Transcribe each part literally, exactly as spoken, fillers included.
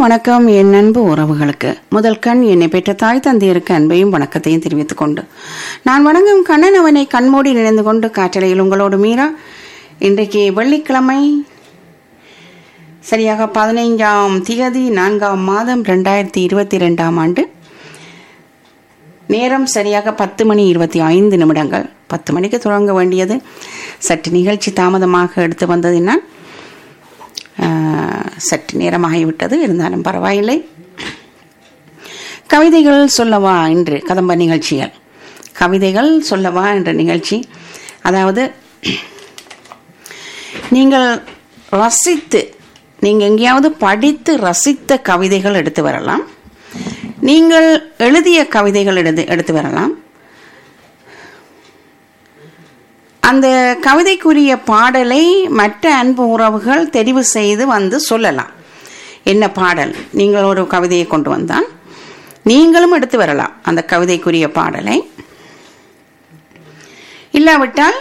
வணக்கம் என் அன்பு உறவுகளுக்கு. முதல் கண் என்னை பெற்ற தாய் தந்தையருக்கு அன்பையும் வணக்கத்தையும் தெரிவித்துக் கொண்டு நான் வணங்கும் கண்ணன் அவனை கண்மூடி நினைந்து கொண்டு காற்றலையில் உங்களோடு மீரா. இன்றைக்கு வெள்ளிக்கிழமை, சரியாக பதினைஞ்சாம் திகதி நான்காம் மாதம் ரெண்டாயிரத்தி இருபத்தி ரெண்டாம் ஆண்டு. நேரம் சரியாக பத்து மணி இருபத்தி ஐந்து நிமிடங்கள். பத்து மணிக்கு தொடங்க வேண்டியது. சற்று நிகழ்ச்சி தாமதமாக எடுத்து வந்ததினால் சற்று நேரமாகிவிட்டது. இருந்தாலும் பரவாயில்லை. கவிதைகள் சொல்லவா என்று கதம்ப நிகழ்ச்சிகள். கவிதைகள் சொல்லவா என்ற நிகழ்ச்சி, அதாவது நீங்கள் ரசித்து, நீங்கள் எங்கேயாவது படித்து ரசித்த கவிதைகள் எடுத்து வரலாம். நீங்கள் எழுதிய கவிதைகள் எடுத்து எடுத்து வரலாம். அந்த கவிதைக்குரிய பாடலை மற்ற அன்பு உறவுகள் தெரிவு செய்து வந்து சொல்லலாம். என்ன பாடல்? நீங்கள் ஒரு கவிதையை கொண்டு வந்தால் நீங்களும் எடுத்து வரலாம் அந்த கவிதைக்குரிய பாடலை. இல்லாவிட்டால்,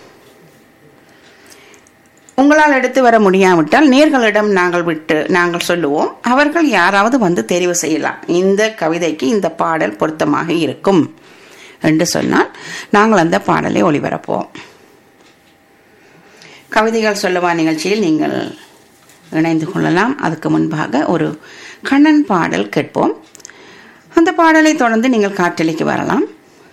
உங்களால் எடுத்து வர முடியாவிட்டால் நேர்களிடம் நாங்கள் விட்டு நாங்கள் சொல்லுவோம். அவர்கள் யாராவது வந்து தெரிவு செய்யலாம். இந்த கவிதைக்கு இந்த பாடல் பொருத்தமாக இருக்கும் என்று சொன்னால் நாங்கள் அந்த பாடலை ஒளிபரப்போம். கவிதைகள் சொல்லவா நிகழ்ச்சியில் நீங்கள் இணைந்து கொள்ளலாம். அதுக்கு முன்பாக ஒரு கண்ணன் பாடல் கேட்போம். அந்த பாடலை தொடர்ந்து நீங்கள் காற்றலைக்கு வரலாம்.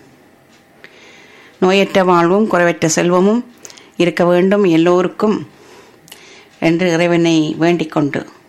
நோயற்ற வாழ்வும் குறைவற்ற செல்வமும் இருக்க வேண்டும் எல்லோருக்கும் என்று இறைவனை வேண்டிக் கொண்டு